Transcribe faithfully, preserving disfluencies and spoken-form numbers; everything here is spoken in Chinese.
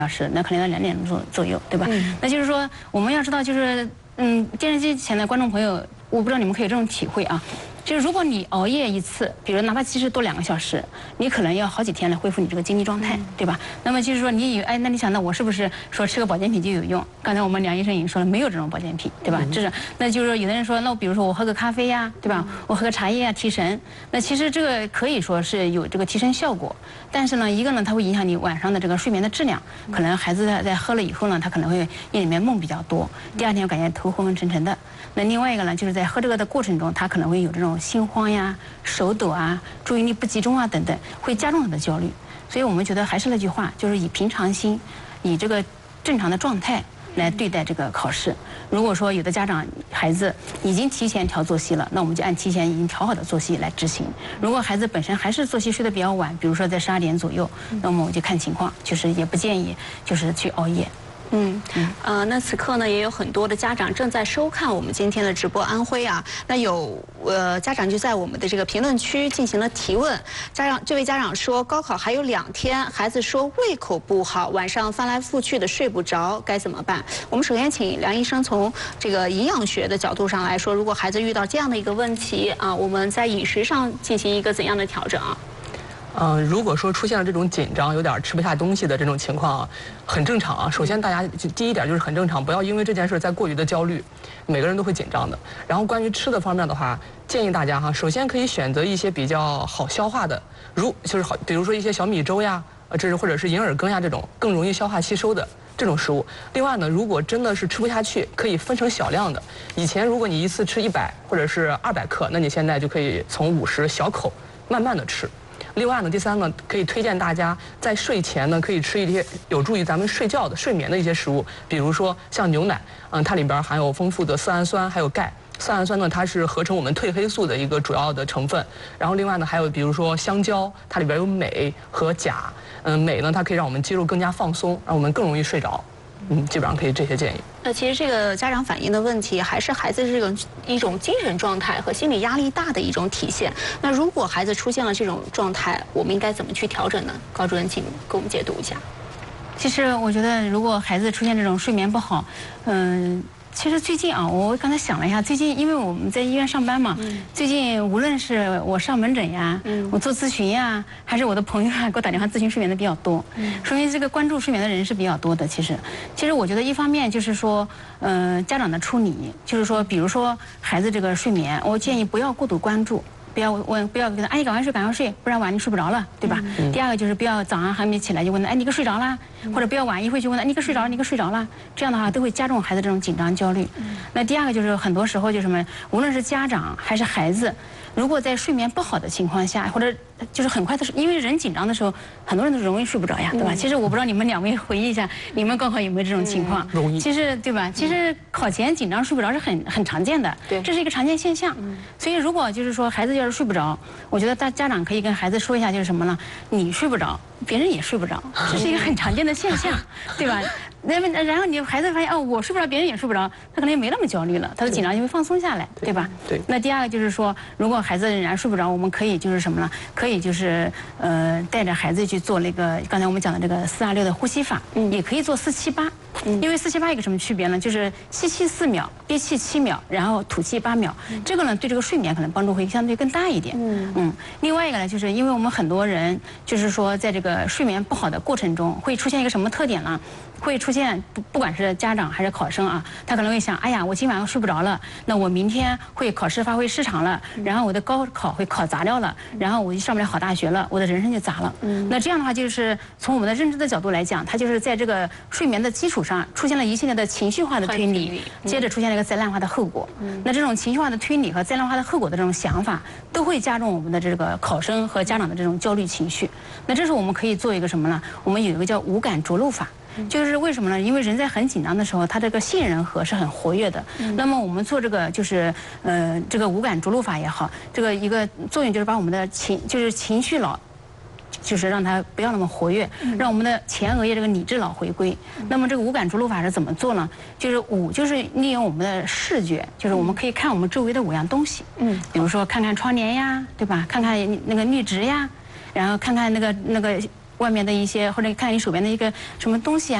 小时，那可能要两点钟左右，对吧？嗯、那就是说，我们要知道，就是嗯，电视机前的观众朋友，我不知道你们可以有这种体会啊。就是如果你熬夜一次，比如哪怕其实多两个小时，你可能要好几天来恢复你这个精力状态，对吧？那么就是说，你以为哎，那你想，那我是不是说吃个保健品就有用？刚才我们梁医生已经说了，没有这种保健品，对吧？这是，那就是说，有的人说，那我比如说我喝个咖啡呀，对吧？我喝个茶叶啊，提神。那其实这个可以说是有这个提神效果，但是呢，一个呢，它会影响你晚上的这个睡眠的质量，可能孩子在在喝了以后呢，他可能会夜里面梦比较多，第二天感觉头昏昏沉沉的。那另外一个呢，就是在喝这个的过程中，他可能会有这种心慌呀、手抖啊、注意力不集中啊等等，会加重他的焦虑。所以我们觉得还是那句话，就是以平常心，以这个正常的状态来对待这个考试。如果说有的家长孩子已经提前调作息了，那我们就按提前已经调好的作息来执行。如果孩子本身还是作息睡得比较晚，比如说在十二点左右，那么我就看情况，就是也不建议就是去熬夜。 嗯，呃，那此刻呢，也有很多的家长正在收看我们今天的直播安徽啊。那有呃家长就在我们的这个评论区进行了提问。家长这位家长说，高考还有两天，孩子说胃口不好，晚上翻来覆去的睡不着，该怎么办？我们首先请梁医生从这个营养学的角度上来说，如果孩子遇到这样的一个问题啊，我们在饮食上进行一个怎样的调整啊？ 嗯、呃，如果说出现了这种紧张、有点吃不下东西的这种情况啊，很正常啊。首先，大家第一点就是很正常，不要因为这件事再过于的焦虑，每个人都会紧张的。然后，关于吃的方面的话，建议大家哈，首先可以选择一些比较好消化的，如就是好，比如说一些小米粥呀，呃，这是或者是银耳羹呀这种更容易消化吸收的这种食物。另外呢，如果真的是吃不下去，可以分成小量的。以前如果你一次吃一百或者是二百克，那你现在就可以从五十小口慢慢的吃。另外呢，第三呢，可以推荐大家在睡前呢，可以吃一些有助于咱们睡觉的、睡眠的一些食物，比如说像牛奶，嗯，它里边含有丰富的色氨酸，还有钙。色氨酸呢，它是合成我们褪黑素的一个主要的成分。然后另外呢，还有比如说香蕉，它里边有镁和钾。嗯，镁呢，它可以让我们肌肉更加放松，让我们更容易睡着。嗯，基本上可以这些建议。 那其实这个家长反映的问题，还是孩子这种一种精神状态和心理压力大的一种体现。那如果孩子出现了这种状态，我们应该怎么去调整呢？高主任，请给我们解读一下。 其实我觉得，如果孩子出现这种睡眠不好，嗯。其实最近啊，我刚才想了一下，最近因为我们在医院上班嘛，嗯、最近无论是我上门诊呀，嗯、我做咨询呀，还是我的朋友啊给我打电话咨询睡眠的比较多，嗯、说明这个关注睡眠的人是比较多的。其实，其实我觉得一方面就是说，呃，家长的处理，就是说，比如说孩子这个睡眠，我建议不要过度关注。不要问，不要跟他，哎，你赶快睡，赶快睡，不然晚上你睡不着了，对吧？嗯、第二个就是不要早上还没起来就问他，哎，你可睡着啦？嗯、或者不要晚一会去问他，哎，你可睡着了？你可睡着了？这样的话都会加重孩子这种紧张焦虑。嗯、那第二个就是很多时候就什么，无论是家长还是孩子，如果在睡眠不好的情况下，或者就是很快的，因为人紧张的时候，很多人都容易睡不着呀，对吧？嗯、其实我不知道你们两位回忆一下，你们高考有没有这种情况？ 嗯、容易。 其实对吧？其实考前紧张睡不着是很很常见的，对，这是一个常见现象。嗯、所以如果就是说孩子要是睡不着，我觉得大家长可以跟孩子说一下，就是什么呢？你睡不着，别人也睡不着，这是一个很常见的现象，对吧？那么然后你孩子发现哦，我睡不着，别人也睡不着，他可能也没那么焦虑了，他的紧张就会放松下来，对吧？ 对。 那第二个就是说，如果孩子仍然睡不着，我们可以就是什么呢？可以就是呃带着孩子去做那个刚才我们讲的这个四二六的呼吸法，嗯，也可以做四七八。嗯、因为四七八有个什么区别呢？就是吸气四秒，憋气七秒，然后吐气八秒。嗯、这个呢，对这个睡眠可能帮助会相对更大一点。嗯嗯。另外一个呢，就是因为我们很多人就是说，在这个睡眠不好的过程中，会出现一个什么特点呢？会出现不不管是家长还是考生啊，他可能会想，哎呀，我今晚上睡不着了，那我明天会考试发挥失常了，然后我的高考会考砸掉了，然后我就上不了好大学了，我的人生就砸了。嗯。那这样的话，就是从我们的认知的角度来讲，它就是在这个睡眠的基础上出现了一系列的情绪化的推理，接着出现了一个灾难化的后果。嗯。那这种情绪化的推理和灾难化的后果的这种想法，都会加重我们的这个考生和家长的这种焦虑情绪。那这时候我们可以做一个什么呢？我们有一个叫五感着陆法。就是为什么呢？因为人在很紧张的时候，他这个杏仁核是很活跃的。嗯、那么我们做这个就是呃这个五感着陆法也好，这个一个作用就是把我们的情就是情绪脑，就是让它不要那么活跃，嗯、让我们的前额叶这个理智脑回归。嗯、那么这个五感着陆法是怎么做呢？就是五就是利用我们的视觉，就是我们可以看我们周围的五样东西。嗯，比如说看看窗帘呀，对吧？看看那个绿植呀，然后看看那个那个。 外面的一些，或者看你手边的一个什么东西啊。